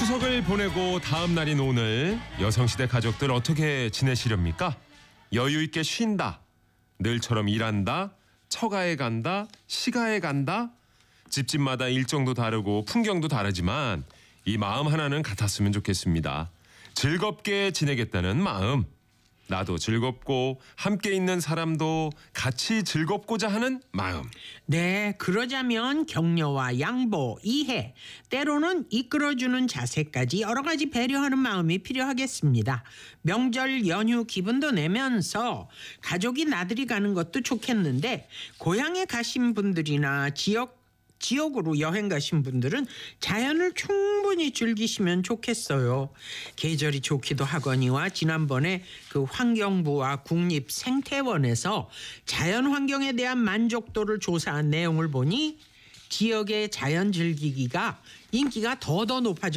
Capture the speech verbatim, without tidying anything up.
추석을 보내고 다음 날인 오늘 여성시대 가족들 어떻게 지내시렵니까? 여유 있게 쉰다, 늘처럼 일한다, 처가에 간다, 시가에 간다. 집집마다 일정도 다르고 풍경도 다르지만 이 마음 하나는 같았으면 좋겠습니다. 즐겁게 지내겠다는 마음. 나도 즐겁고 함께 있는 사람도 같이 즐겁고자 하는 마음. 네, 그러자면 격려와 양보, 이해, 때로는 이끌어주는 자세까지 여러 가지 배려하는 마음이 필요하겠습니다. 명절 연휴 기분도 내면서 가족이 나들이 가는 것도 좋겠는데 고향에 가신 분들이나 지역 지역으로 여행 가신 분들은 자연을 충분히 즐기시면 좋겠어요. 계절이 좋기도 하거니와 지난번에 그 환경부와 국립생태원에서 자연 환경에 대한 만족도를 조사한 내용을 보니 지역의 자연 즐기기가 인기가 더더 높아지고